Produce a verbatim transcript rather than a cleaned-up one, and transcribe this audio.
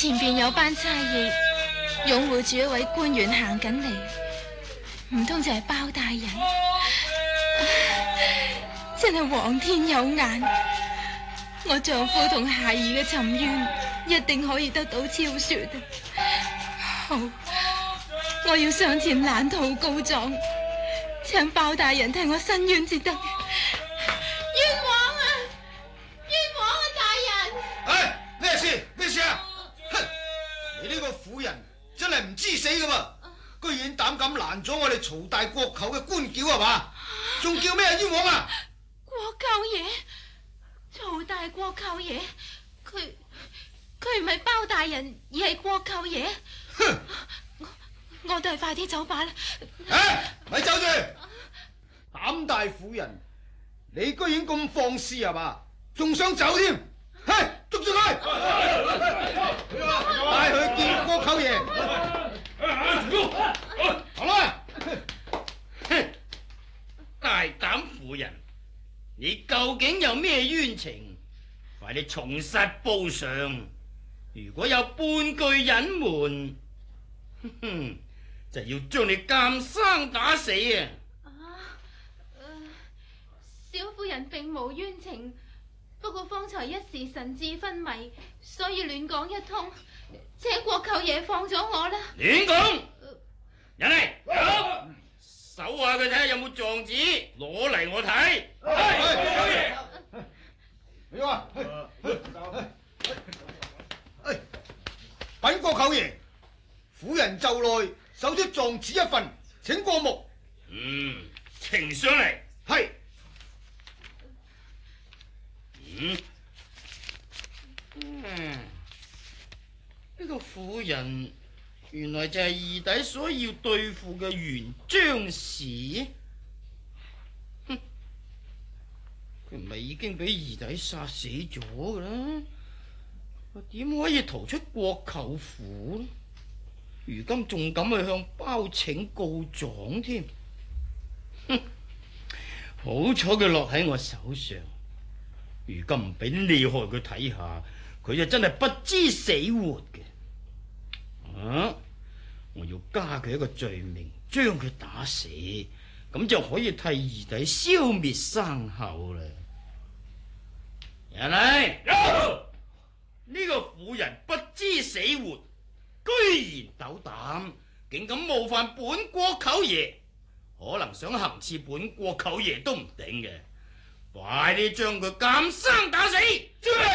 前邊有班差役擁護住一位官員行緊嚟，唔通就係包大人？真係皇天有眼，我丈夫同孩兒嘅沉冤一定可以得到昭雪。好，我要上前攔肚告狀，請包大人替我申冤至得。冤枉啊！冤枉啊！大人！ 唉，咩事？咩事啊？哼！你呢個婦人真係唔知死噶噃，居然膽敢攔咗我哋曹大國舅嘅官轎係嘛？仲叫咩冤枉啊？ 國舅爺，曹大國舅爺，佢佢唔係包大人，而係國舅爺。 哼！ 我我哋快啲走吧啦！ 唉，咪走住！膽大婦人，你居然咁放肆係嘛？仲想走添？嘿，捉住佢！帶佢見國舅爺。好啦！ 大膽婦人，你究竟有咩冤情？快啲從實報上。如果有半句隱瞞，哼哼，就要將你監生打死啊！ 啊，呃，小婦人並無冤情，不過方才一時神志昏迷，所以亂講一通，請國舅爺放咗我啦！ 亂講！人嚟，有搜下佢睇下有冇狀紙，攞嚟我睇。 你話，稟國舅爺，婦人就來搜出狀紙一份，請過目。 嗯，呈上嚟。 係。 嗯，嗯，呢個婦人原來就係二弟所要對付嘅袁張氏。哼，佢唔係已經俾二弟殺死咗㗎啦？點可以逃出國舅府呢？如今仲敢去向包拯告狀添？哼！好彩佢落喺我手上，如今唔俾你害佢睇下，佢就真係不知死活嘅。啊！我要加佢一個罪名，將佢打死，咁就可以替二弟消滅生口啦。人嚟！有呢個婦人不知死活，居然斗膽，竟敢冒犯本國舅爺，可能想行刺本國舅爺都唔定嘅。快啲將佢監生打死！